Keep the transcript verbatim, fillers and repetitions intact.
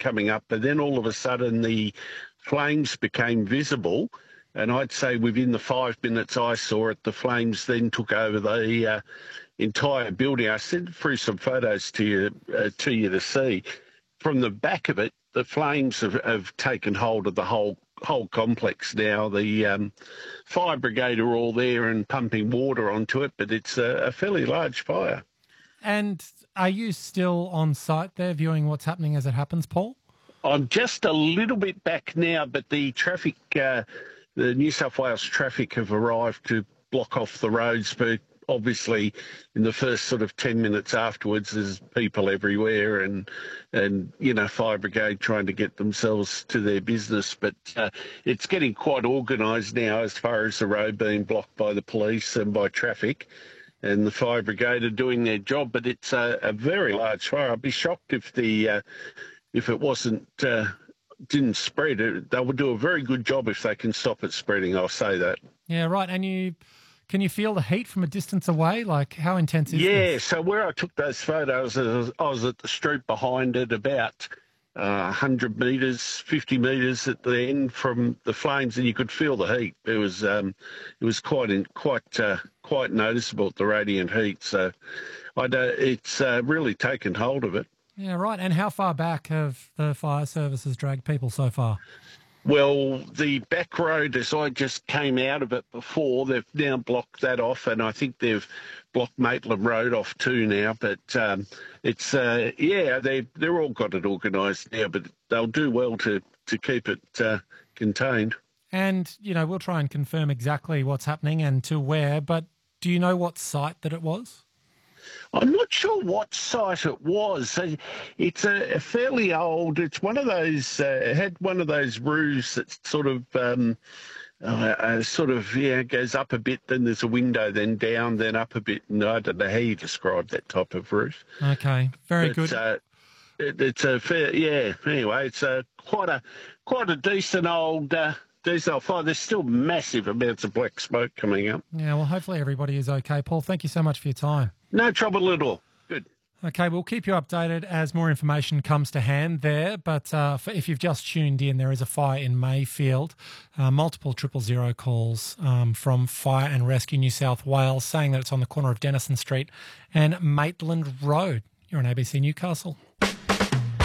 coming up, but then all of a sudden the flames became visible. And I'd say within the five minutes I saw it, the flames then took over the uh, entire building. I sent through some photos to you, uh, to you to see. From the back of it, the flames have, have taken hold of the whole whole complex now. The um, fire brigade are all there and pumping water onto it, but it's a, a fairly large fire. And are you still on site there viewing what's happening as it happens, Paul? I'm just a little bit back now, but the traffic... Uh, The New South Wales traffic have arrived to block off the roads, but obviously in the first sort of ten minutes afterwards, there's people everywhere and, and you know, fire brigade trying to get themselves to their business. But uh, it's getting quite organised now as far as the road being blocked by the police and by traffic. And the fire brigade are doing their job, but it's a, a very large fire. I'd be shocked if the uh, if it wasn't... Uh, didn't spread it. They would do a very good job if they can stop it spreading, I'll say that. Yeah, right. And you can you feel the heat from a distance away? Like, how intense is yeah, this? So where I took those photos, I was, I was at the street behind it, about uh, one hundred metres, fifty metres at the end from the flames, and you could feel the heat. It was um, it was quite in, quite uh, quite noticeable, the radiant heat. So I don't, it's uh, really taken hold of it. Yeah, right. And how far back have the fire services dragged people so far? Well, the back road, as I just came out of it before, they've now blocked that off, and I think they've blocked Maitland Road off too now. But um, it's, uh, yeah, they, they're all got it organised now, but they'll do well to, to keep it uh, contained. And, you know, we'll try and confirm exactly what's happening and to where, but do you know what site that it was? I'm not sure what site it was. It's a, a fairly old, it's one of those, uh, it had one of those roofs that sort of, um, uh, uh, sort of, yeah, goes up a bit, then there's a window, then down, then up a bit. And I don't know how you describe that type of roof. Okay, very but, good. Uh, it, it's a fair, yeah, anyway, it's a, quite a quite a decent old... Uh, Diesel fire. There's still massive amounts of black smoke coming up. Yeah, well, hopefully everybody is okay. Paul, thank you so much for your time. No trouble at all. Good. Okay, we'll keep you updated as more information comes to hand there. But uh, for, if you've just tuned in, there is a fire in Mayfield. Uh, multiple triple zero calls um, from Fire and Rescue New South Wales saying that it's on the corner of Denison Street and Maitland Road. You're on A B C Newcastle.